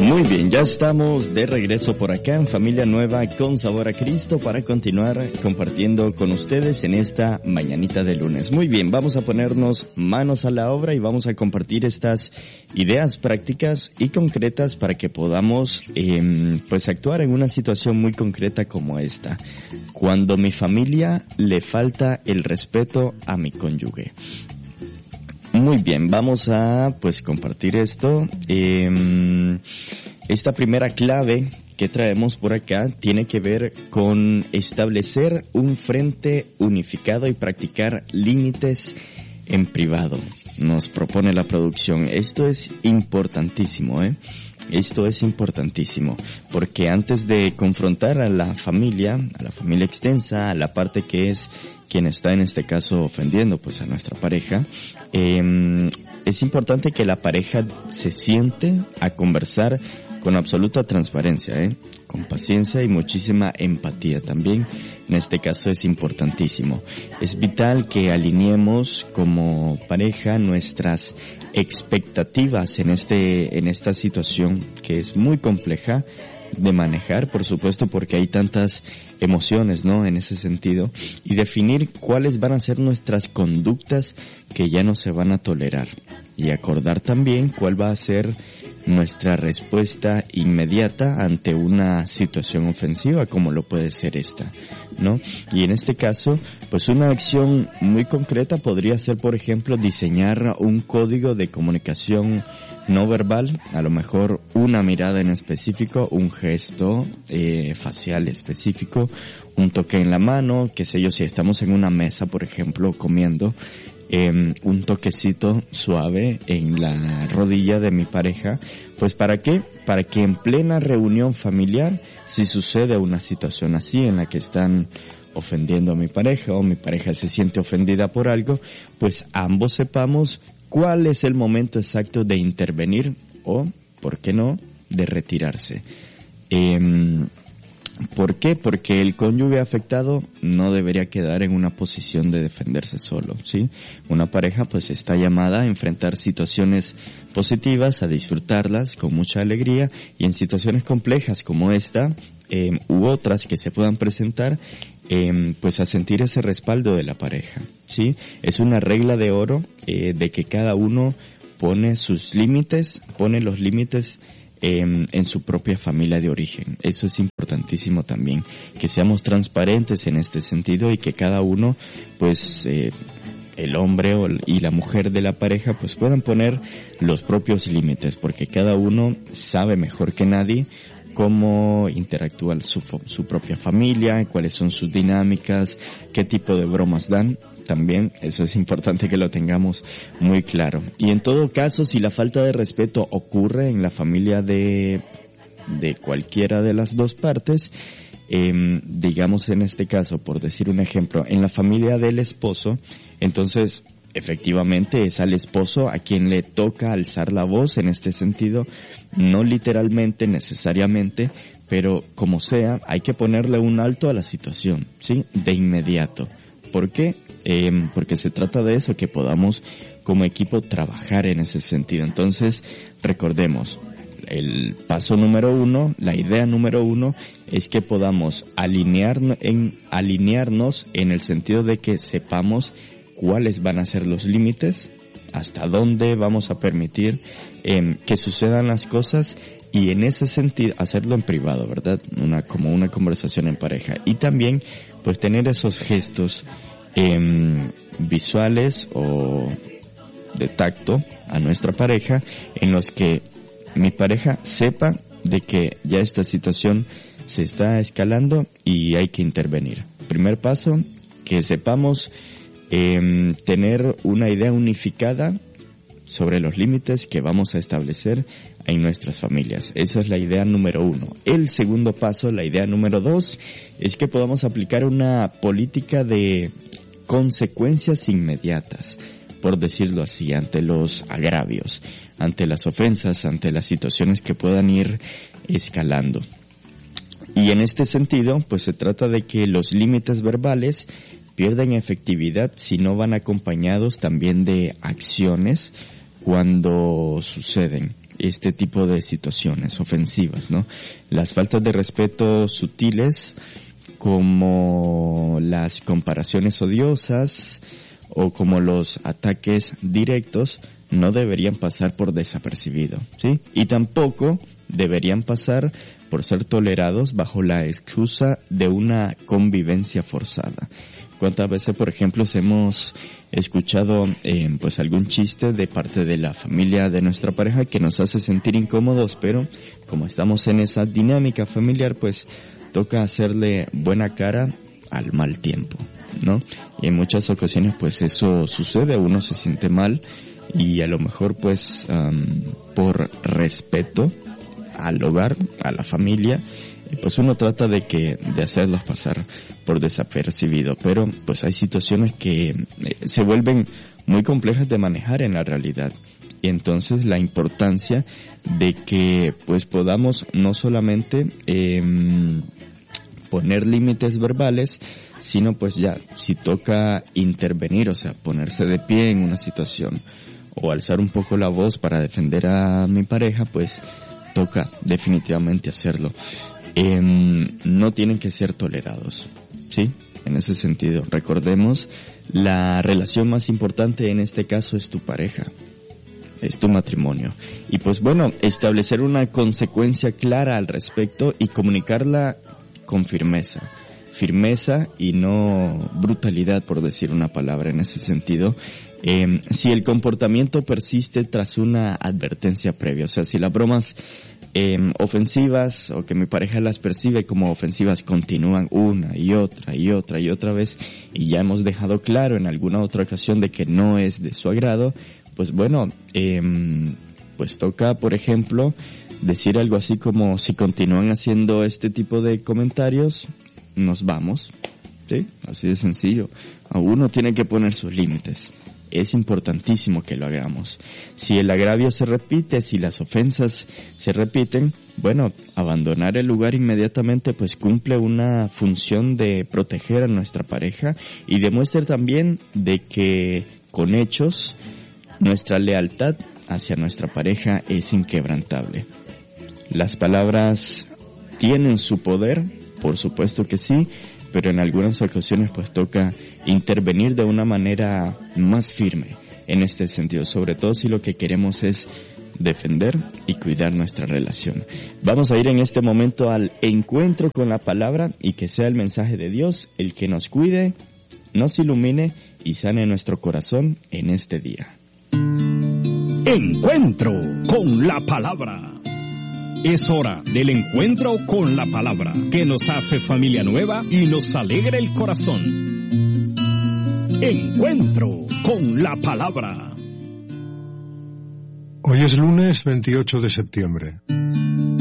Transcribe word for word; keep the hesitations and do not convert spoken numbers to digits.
Muy bien, ya estamos de regreso por acá en Familia Nueva con Sabor a Cristo para continuar compartiendo con ustedes en esta mañanita de lunes. Muy bien, vamos a ponernos manos a la obra y vamos a compartir estas ideas prácticas y concretas para que podamos eh, pues actuar en una situación muy concreta como esta. Cuando mi familia le falta el respeto a mi cónyuge. Muy bien, vamos a pues compartir esto. Eh, esta primera clave que traemos por acá tiene que ver con establecer un frente unificado y practicar límites en privado. Nos propone la producción. Esto es importantísimo, ¿eh? Esto es importantísimo, porque antes de confrontar a la familia, a la familia extensa, a la parte que es quien está en este caso ofendiendo pues a nuestra pareja, eh, es importante que la pareja se siente a conversar con absoluta transparencia, ¿eh? Con paciencia y muchísima empatía también. En este caso es importantísimo. Es vital que alineemos como pareja nuestras expectativas en este, en esta situación que es muy compleja de manejar, por supuesto, porque hay tantas emociones, ¿no? En ese sentido, y definir cuáles van a ser nuestras conductas que ya no se van a tolerar y acordar también cuál va a ser nuestra respuesta inmediata ante una situación ofensiva como lo puede ser esta, ¿no? Y en este caso, pues una acción muy concreta podría ser, por ejemplo, diseñar un código de comunicación no verbal, a lo mejor una mirada en específico, un gesto eh, facial específico, un toque en la mano, qué sé yo, si estamos en una mesa, por ejemplo, comiendo, eh, un toquecito suave en la rodilla de mi pareja. Pues ¿para qué? Para que en plena reunión familiar, si sucede una situación así en la que están ofendiendo a mi pareja o mi pareja se siente ofendida por algo, pues ambos sepamos cuál es el momento exacto de intervenir o, ¿por qué no?, de retirarse. Eh, ¿Por qué? Porque el cónyuge afectado no debería quedar en una posición de defenderse solo, ¿sí? Una pareja pues está llamada a enfrentar situaciones positivas, a disfrutarlas con mucha alegría, y en situaciones complejas como esta, eh, u otras que se puedan presentar, eh, pues a sentir ese respaldo de la pareja, ¿sí? Es una regla de oro eh, de que cada uno pone sus límites, pone los límites En, en su propia familia de origen. Eso es importantísimo también, que seamos transparentes en este sentido y que cada uno, pues, eh, el hombre o, y la mujer de la pareja, pues puedan poner los propios límites, porque cada uno sabe mejor que nadie cómo interactúa su, su propia familia, cuáles son sus dinámicas, qué tipo de bromas dan. También eso es importante que lo tengamos muy claro. Y en todo caso, si la falta de respeto ocurre en la familia de, de cualquiera de las dos partes, eh, digamos en este caso, por decir un ejemplo, en la familia del esposo, entonces efectivamente es al esposo a quien le toca alzar la voz en este sentido, no literalmente, necesariamente, pero como sea, hay que ponerle un alto a la situación, ¿sí? De inmediato. ¿Por qué? Eh, porque se trata de eso, que podamos como equipo trabajar en ese sentido. Entonces, recordemos, el paso número uno, la idea número uno, es que podamos alinear en, alinearnos en el sentido de que sepamos cuáles van a ser los límites, hasta dónde vamos a permitir eh, que sucedan las cosas, y en ese sentido hacerlo en privado, ¿verdad? Una, como una conversación en pareja. Y también, pues, tener esos gestos eh, visuales o de tacto a nuestra pareja, en los que mi pareja sepa de que ya esta situación se está escalando y hay que intervenir. Primer paso, que sepamos eh, tener una idea unificada sobre los límites que vamos a establecer en nuestras familias. Esa es la idea número uno. El segundo paso, la idea número dos, es que podamos aplicar una política de consecuencias inmediatas, por decirlo así, ante los agravios, ante las ofensas, ante las situaciones que puedan ir escalando. Y en este sentido, pues se trata de que los límites verbales pierden efectividad si no van acompañados también de acciones cuando suceden. este tipo de situaciones ofensivas, ¿no? Las faltas de respeto sutiles, como las comparaciones odiosas o como los ataques directos, no deberían pasar por desapercibido, ¿sí? Y tampoco deberían pasar por ser tolerados bajo la excusa de una convivencia forzada. ¿Cuántas veces, por ejemplo, hemos escuchado eh, pues algún chiste de parte de la familia de nuestra pareja que nos hace sentir incómodos, pero como estamos en esa dinámica familiar, pues toca hacerle buena cara al mal tiempo, ¿no? Y en muchas ocasiones pues eso sucede, uno se siente mal y a lo mejor pues um, por respeto al hogar, a la familia, pues uno trata de que de hacerlos pasar por desapercibido, pero pues hay situaciones que eh, se vuelven muy complejas de manejar en la realidad. Y entonces la importancia de que pues podamos no solamente eh, poner límites verbales, sino pues ya, si toca intervenir, o sea, ponerse de pie en una situación o alzar un poco la voz para defender a mi pareja, pues toca definitivamente hacerlo. Eh, no tienen que ser tolerados, ¿sí? En ese sentido, recordemos, la relación más importante en este caso es tu pareja, es tu matrimonio. Y pues bueno, establecer una consecuencia clara al respecto y comunicarla con firmeza. Firmeza y no brutalidad, por decir una palabra en ese sentido. Eh, si el comportamiento persiste tras una advertencia previa, o sea, si las bromas eh, ofensivas o que mi pareja las percibe como ofensivas continúan una y otra y otra y otra vez y ya hemos dejado claro en alguna otra ocasión de que no es de su agrado, pues bueno, eh, pues toca, por ejemplo, decir algo así como: si continúan haciendo este tipo de comentarios, nos vamos, ¿sí? Así de sencillo. A uno tiene que poner sus límites. Es importantísimo que lo hagamos. Si el agravio se repite, si las ofensas se repiten, bueno, abandonar el lugar inmediatamente pues cumple una función de proteger a nuestra pareja y demuestra también de que con hechos nuestra lealtad hacia nuestra pareja es inquebrantable. Las palabras tienen su poder, por supuesto que sí, pero en algunas ocasiones pues toca intervenir de una manera más firme en este sentido, sobre todo si lo que queremos es defender y cuidar nuestra relación. Vamos a ir en este momento al encuentro con la palabra y que sea el mensaje de Dios el que nos cuide, nos ilumine y sane nuestro corazón en este día. Encuentro con la palabra. Es hora del encuentro con la palabra, que nos hace familia nueva y nos alegra el corazón. Encuentro con la palabra. Hoy es lunes veintiocho de septiembre.